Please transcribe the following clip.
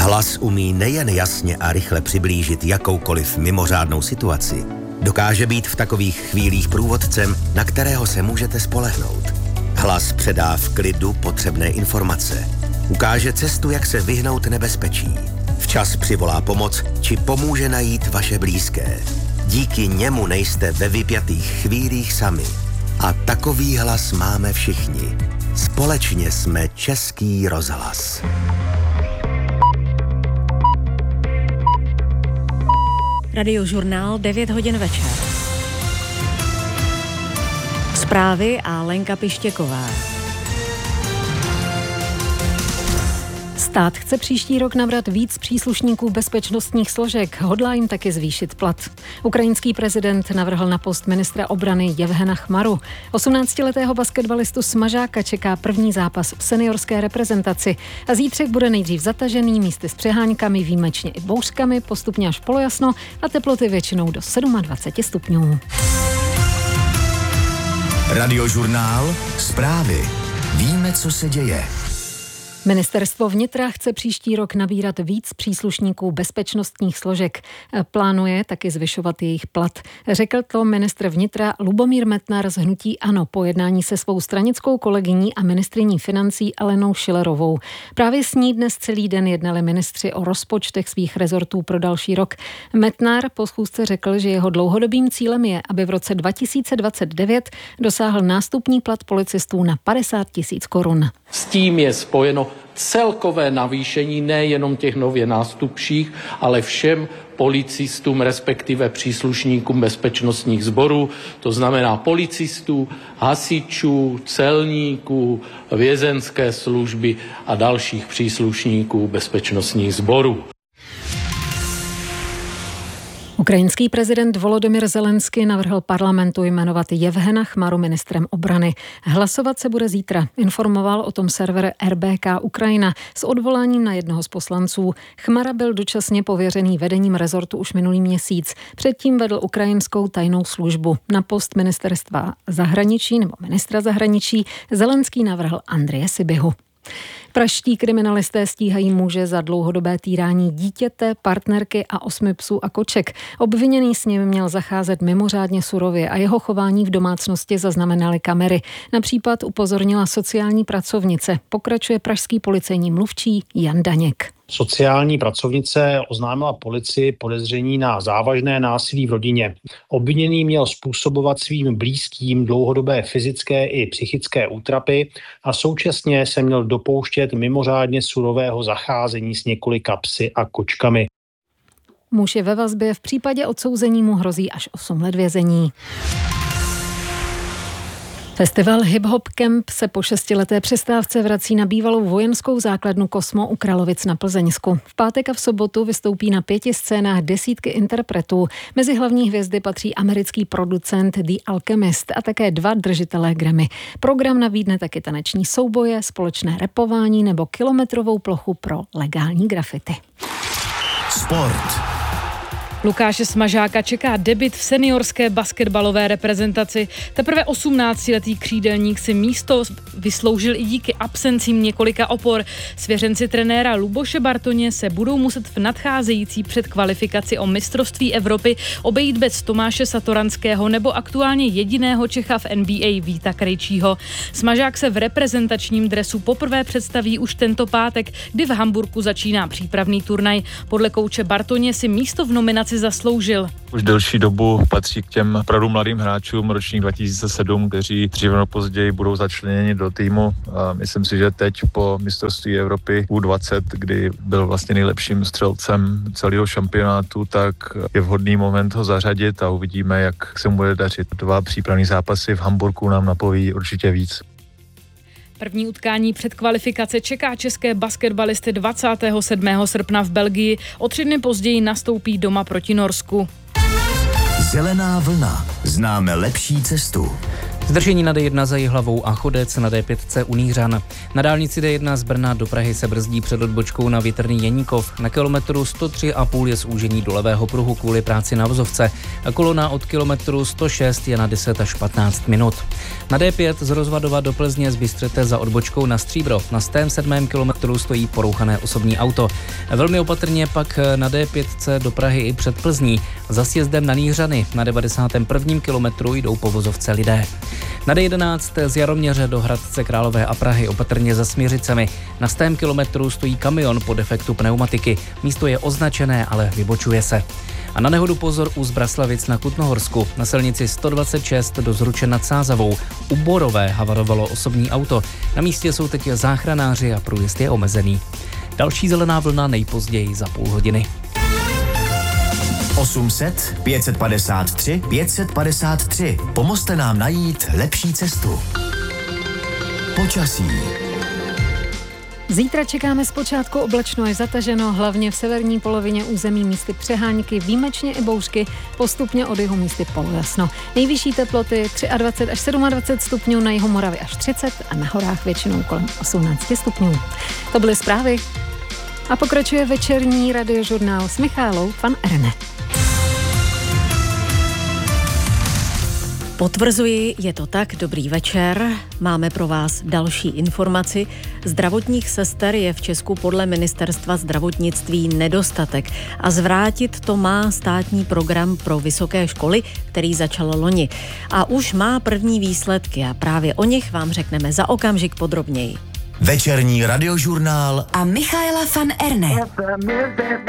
Hlas umí nejen jasně a rychle přiblížit jakoukoliv mimořádnou situaci, dokáže být v takových chvílích průvodcem, na kterého se můžete spolehnout. Hlas předá v klidu potřebné informace. Ukáže cestu, jak se vyhnout nebezpečí. Včas přivolá pomoc, či pomůže najít vaše blízké. Díky němu nejste ve vypjatých chvílích sami. A takový hlas máme všichni. Společně jsme Český rozhlas. Radiožurnál 9 hodin večer. Zprávy a Lenka Pištěková. Stát chce příští rok nabrat víc příslušníků bezpečnostních složek, hodlá jim taky zvýšit plat. Ukrajinský prezident navrhl na post ministra obrany Jevhena Chmaru. 18letého basketbalistu Smažáka čeká první zápas v seniorské reprezentaci a zítřek bude nejdřív zatažený, místy s přeháňkami, výjimečně i bouřkami, postupně až polojasno a teploty většinou do 27 stupňů. Radiožurnál, zprávy. Víme, co se děje. Ministerstvo vnitra chce příští rok nabírat víc příslušníků bezpečnostních složek. Plánuje taky zvyšovat jejich plat. Řekl to ministr vnitra Lubomír Metnar z hnutí ANO po jednání se svou stranickou kolegyní a ministryní financí Alenou Schillerovou. Právě s ní dnes celý den jednali ministři o rozpočtech svých rezortů pro další rok. Metnar po schůzce řekl, že jeho dlouhodobým cílem je, aby v roce 2029 dosáhl nástupní plat policistů na 50 000 korun. S tím je spojeno celkové navýšení nejenom těch nově nástupších, ale všem policistům, respektive příslušníkům bezpečnostních sborů, to znamená policistů, hasičů, celníků, vězenské služby a dalších příslušníků bezpečnostních sborů. Ukrajinský prezident Volodymyr Zelenský navrhl parlamentu jmenovat Jevhena Chmaru ministrem obrany. Hlasovat se bude zítra, informoval o tom server RBK Ukrajina s odvoláním na jednoho z poslanců. Chmara byl dočasně pověřený vedením rezortu už minulý měsíc. Předtím vedl ukrajinskou tajnou službu. Na post ministerstva zahraničí nebo ministra zahraničí Zelenský navrhl Andreje Sybihu. Pražští kriminalisté stíhají muže za dlouhodobé týrání dítěte, partnerky a 8 psů a koček. Obviněný s ním měl zacházet mimořádně surově a jeho chování v domácnosti zaznamenaly kamery. Na případ upozornila sociální pracovnice. Pokračuje pražský policejní mluvčí Jan Daněk. Sociální pracovnice oznámila policii podezření na závažné násilí v rodině. Obviněný měl způsobovat svým blízkým dlouhodobé fyzické i psychické útrapy a současně se měl dopouštět mimořádně surového zacházení s několika psy a kočkami. Muž je ve vazbě, v případě odsouzení mu hrozí až 8 let vězení. Festival Hip Hop Camp se po 6leté přestávce vrací na bývalou vojenskou základnu Kosmo u Kralovic na Plzeňsku. V pátek a v sobotu vystoupí na 5 scénách desítky interpretů. Mezi hlavní hvězdy patří americký producent The Alchemist a také 2 držitelé Grammy. Program nabídne taky taneční souboje, společné rapování nebo kilometrovou plochu pro legální grafity. Sport. Lukáše Smažáka čeká debut v seniorské basketbalové reprezentaci. Teprve 18letý křídelník si místo vysloužil i díky absencím několika opor. Svěřenci trenéra Luboše Bartoně se budou muset v nadcházející předkvalifikaci o mistrovství Evropy obejít bez Tomáše Satoranského nebo aktuálně jediného Čecha v NBA Víta Krejčího. Smažák se v reprezentačním dresu poprvé představí už tento pátek, kdy v Hamburku začíná přípravný turnaj. Podle kouče Bartoně si místo v nominaci zasloužil. Už delší dobu patří k těm opravdu mladým hráčům ročník 2007, kteří dříve nebo později budou začleněni do týmu. A myslím si, že teď po mistrovství Evropy U20, kdy byl vlastně nejlepším střelcem celého šampionátu, tak je vhodný moment ho zařadit a uvidíme, jak se mu bude dařit. 2 přípravné zápasy v Hamburku nám napoví určitě víc. První utkání předkvalifikace čeká české basketbalisty 27. srpna v Belgii. O 3 dny později nastoupí doma proti Norsku. Zelená vlna. Známe lepší cestu. Zdržení na D1 za Jihlavou a Chodec, na D5 u Nýřan. Na dálnici D1 z Brna do Prahy se brzdí před odbočkou na Větrný Jeníkov. Na kilometru 103,5 je zúžení do levého pruhu kvůli práci na vozovce. Kolona od kilometru 106 je na 10 až 15 minut. Na D5 z Rozvadova do Plzně zbystřete za odbočkou na Stříbro. Na 107. kilometru stojí porouchané osobní auto. Velmi opatrně pak na D5 do Prahy i před Plzní. Za sjezdem na Nýřany na 91. kilometru jdou po vozovce lidé. Na D11 z Jaroměře do Hradce Králové a Prahy opatrně za Směřicemi. Na 100. kilometru stojí kamion po defektu pneumatiky. Místo je označené, ale vybočuje se. A na nehodu pozor u Zbraslavic na Kutnohorsku. Na silnici 126 do Zruče nad Sázavou. U Borové havarovalo osobní auto. Na místě jsou teď záchranáři a průjezd je omezený. Další zelená vlna nejpozději za půl hodiny. 800 553 553. Pomozte nám najít lepší cestu. Počasí. Zítra čekáme zpočátku oblačno až zataženo, hlavně v severní polovině území místy přehánky, výjimečně i bouřky, postupně od jihu místy polojasno. Nejvyšší teploty 23 až 27 stupňů, na jihu Moravy až 30 a na horách většinou kolem 18 stupňů. To byly zprávy. A pokračuje večerní radiožurnál s Michálou van Erne. Potvrzuji, je to tak, dobrý večer. Máme pro vás další informaci. Zdravotních sester je v Česku podle Ministerstva zdravotnictví nedostatek a zvrátit to má státní program pro vysoké školy, který začal loni. A už má první výsledky a právě o nich vám řekneme za okamžik podrobněji. Večerní radiožurnál a Michaela van Erne.